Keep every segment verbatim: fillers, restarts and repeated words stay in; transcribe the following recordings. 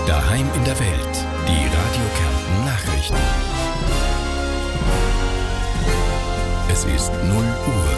Daheim in der Welt. Die Radio Kärnten Nachrichten. Es ist null Uhr.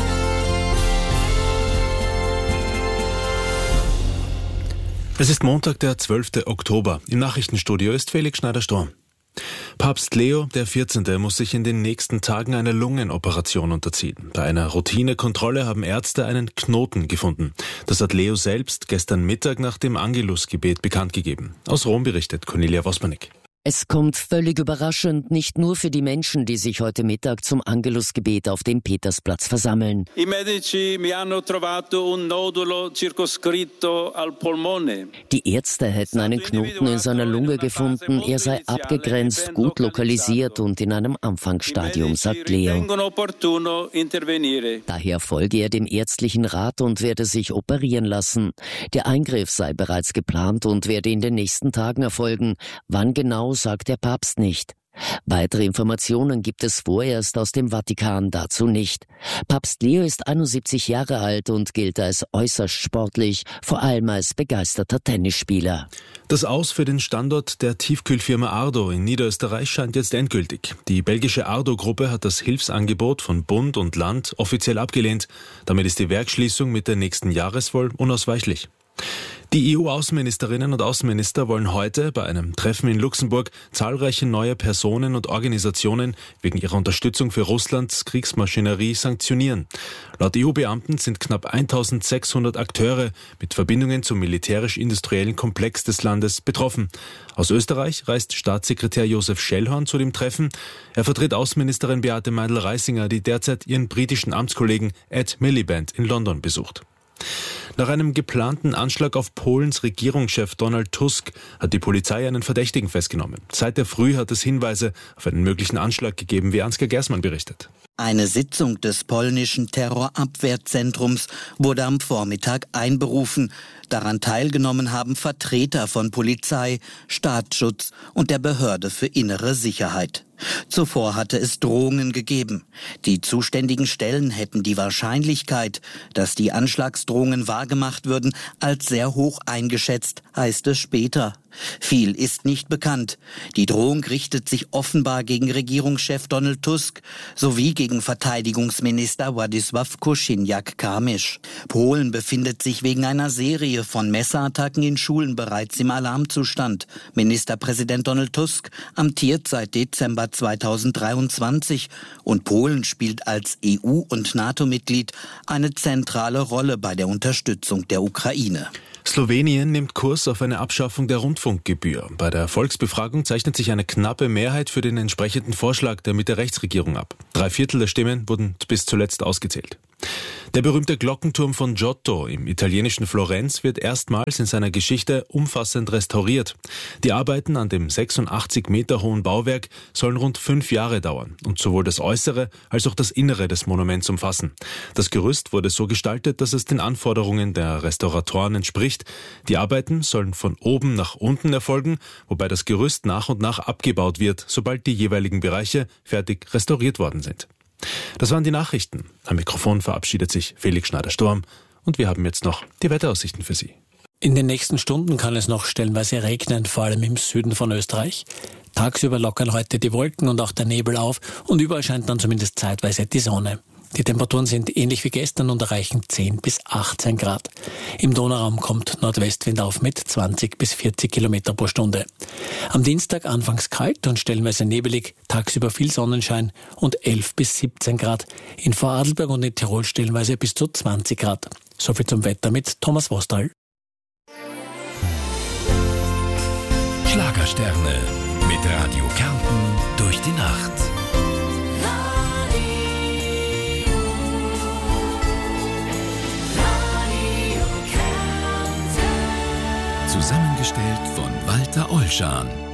Es ist Montag, der zwölfte Oktober. Im Nachrichtenstudio ist Felix Schneider-Storm. Papst Leo der vierzehnte muss sich in den nächsten Tagen einer Lungenoperation unterziehen. Bei einer Routinekontrolle haben Ärzte einen Knoten gefunden. Das hat Leo selbst gestern Mittag nach dem Angelusgebet bekannt gegeben. Aus Rom berichtet Cornelia Wosmanik. Es kommt völlig überraschend, nicht nur für die Menschen, die sich heute Mittag zum Angelusgebet auf dem Petersplatz versammeln. I medici mi hanno trovato un nodulo circoscritto al polmone. Die Ärzte hätten einen Knoten in seiner Lunge gefunden. Er sei abgegrenzt, gut lokalisiert und in einem Anfangsstadium, sagt Leo. Daher folge er dem ärztlichen Rat und werde sich operieren lassen. Der Eingriff sei bereits geplant und werde in den nächsten Tagen erfolgen. Wann genau, sagt der Papst nicht. Weitere Informationen gibt es vorerst aus dem Vatikan dazu nicht. Papst Leo ist einundsiebzig Jahre alt und gilt als äußerst sportlich, vor allem als begeisterter Tennisspieler. Das Aus für den Standort der Tiefkühlfirma Ardo in Niederösterreich scheint jetzt endgültig. Die belgische Ardo-Gruppe hat das Hilfsangebot von Bund und Land offiziell abgelehnt. Damit ist die Werksschließung mit der nächsten Jahresvoll unausweichlich. Die E U-Außenministerinnen und Außenminister wollen heute bei einem Treffen in Luxemburg zahlreiche neue Personen und Organisationen wegen ihrer Unterstützung für Russlands Kriegsmaschinerie sanktionieren. Laut E U-Beamten sind knapp eintausendsechshundert Akteure mit Verbindungen zum militärisch-industriellen Komplex des Landes betroffen. Aus Österreich reist Staatssekretär Josef Schellhorn zu dem Treffen. Er vertritt Außenministerin Beate Meindl-Reisinger, die derzeit ihren britischen Amtskollegen Ed Miliband in London besucht. Nach einem geplanten Anschlag auf Polens Regierungschef Donald Tusk hat die Polizei einen Verdächtigen festgenommen. Seit der Früh hat es Hinweise auf einen möglichen Anschlag gegeben, wie Ansgar Gersmann berichtet. Eine Sitzung des polnischen Terrorabwehrzentrums wurde am Vormittag einberufen. Daran teilgenommen haben Vertreter von Polizei, Staatsschutz und der Behörde für innere Sicherheit. Zuvor hatte es Drohungen gegeben. Die zuständigen Stellen hätten die Wahrscheinlichkeit, dass die Anschlagsdrohungen wahrgemacht würden, als sehr hoch eingeschätzt, heißt es später. Viel ist nicht bekannt. Die Drohung richtet sich offenbar gegen Regierungschef Donald Tusk sowie gegen Verteidigungsminister Władysław Kosiniak-Kamysz. Polen befindet sich wegen einer Serie von Messerattacken in Schulen bereits im Alarmzustand. Ministerpräsident Donald Tusk amtiert seit Dezember zweitausenddreiundzwanzig und Polen spielt als E U- und NATO-Mitglied eine zentrale Rolle bei der Unterstützung der Ukraine. Slowenien nimmt Kurs auf eine Abschaffung der Rundfunkgebühr. Bei der Volksbefragung zeichnet sich eine knappe Mehrheit für den entsprechenden Vorschlag der Mitte-Rechtsregierung ab. Drei Viertel der Stimmen wurden bis zuletzt ausgezählt. Der berühmte Glockenturm von Giotto im italienischen Florenz wird erstmals in seiner Geschichte umfassend restauriert. Die Arbeiten an dem sechsundachtzig Meter hohen Bauwerk sollen rund fünf Jahre dauern und sowohl das Äußere als auch das Innere des Monuments umfassen. Das Gerüst wurde so gestaltet, dass es den Anforderungen der Restauratoren entspricht. Die Arbeiten sollen von oben nach unten erfolgen, wobei das Gerüst nach und nach abgebaut wird, sobald die jeweiligen Bereiche fertig restauriert worden sind. Das waren die Nachrichten. Am Mikrofon verabschiedet sich Felix Schneider-Storm und wir haben jetzt noch die Wetteraussichten für Sie. In den nächsten Stunden kann es noch stellenweise regnen, vor allem im Süden von Österreich. Tagsüber lockern heute die Wolken und auch der Nebel auf und überall scheint dann zumindest zeitweise die Sonne. Die Temperaturen sind ähnlich wie gestern und erreichen zehn bis achtzehn Grad. Im Donauraum kommt Nordwestwind auf mit zwanzig bis vierzig Kilometer pro Stunde. Am Dienstag anfangs kalt und stellenweise nebelig, tagsüber viel Sonnenschein und elf bis siebzehn Grad. In Vorarlberg und in Tirol stellenweise bis zu zwanzig Grad. Soviel zum Wetter mit Thomas Wostal. Schlagersterne mit Radio Kärnten durch die Nacht. Zusammengestellt von Walter Olschan.